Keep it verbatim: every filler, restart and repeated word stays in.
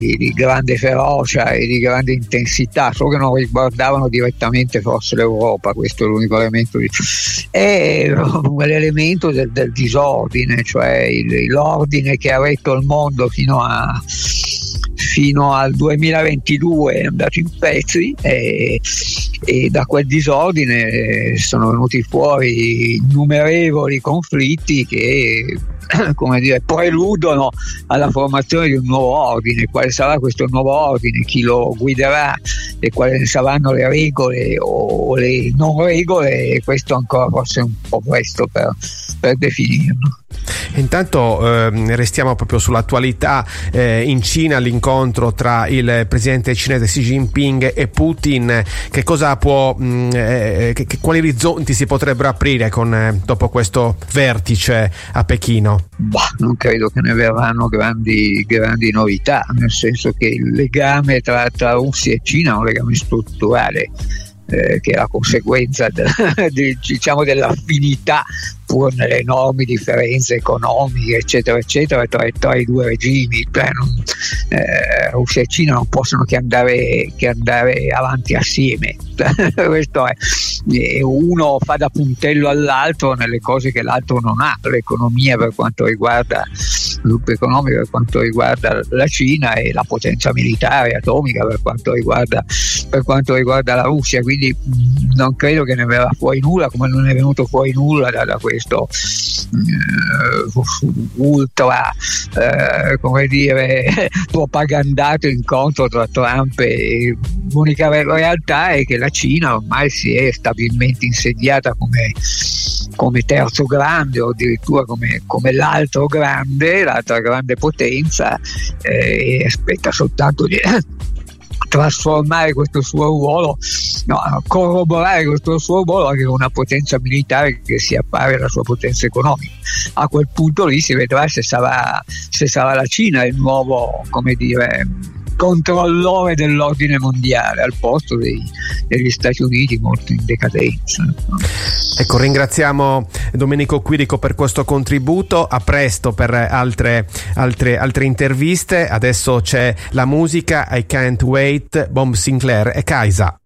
di, di grande ferocia e di grande intensità, solo che non riguardavano direttamente forse l'Europa. Questo è l'unico elemento di... è l'elemento del, del disordine, cioè il, l'ordine che ha retto il mondo fino a fino al duemilaventidue è andato in pezzi, e, e da quel disordine sono venuti fuori innumerevoli conflitti che, come dire, preludono alla formazione di un nuovo ordine. Quale sarà questo nuovo ordine, chi lo guiderà e quali saranno le regole o le non regole, questo ancora forse è un po' presto per, per definirlo. Intanto eh, restiamo proprio sull'attualità. Eh, in Cina l'incontro tra il presidente cinese Xi Jinping e Putin, che cosa può mh, eh, che, che, quali orizzonti si potrebbero aprire con, eh, dopo questo vertice a Pechino? Bah, non credo che ne verranno grandi, grandi novità, nel senso che il legame tra, tra Russia e Cina è un legame strutturale, eh, che è la conseguenza de, de, diciamo dell'affinità, pur nelle enormi differenze economiche eccetera eccetera tra, tra i due regimi. Cioè, non, eh, Russia e Cina non possono che andare, che andare avanti assieme. Questo è, uno fa da puntello all'altro nelle cose che l'altro non ha. L'economia per quanto riguarda sviluppo economico per quanto riguarda la Cina, e la potenza militare atomica per quanto riguarda per quanto riguarda la Russia. Quindi non credo che ne verrà fuori nulla, come non è venuto fuori nulla da, da questo uh, ultra uh, come dire propagandato incontro tra Trump e... L'unica realtà è che la Cina ormai si è stabilmente insediata come, come terzo grande, o addirittura come, come l'altro grande, l'altra grande potenza, eh, e aspetta soltanto di trasformare questo suo ruolo, no, corroborare questo suo ruolo anche con una potenza militare che si appare alla sua potenza economica. A quel punto lì si vedrà se sarà, se sarà la Cina il nuovo, come dire, controllore dell'ordine mondiale, al posto dei, degli Stati Uniti molto in decadenza. Ecco, ringraziamo Domenico Quirico per questo contributo. A presto per altre, altre, altre interviste. Adesso c'è la musica I Can't Wait, Bob Sinclair e Kaisa.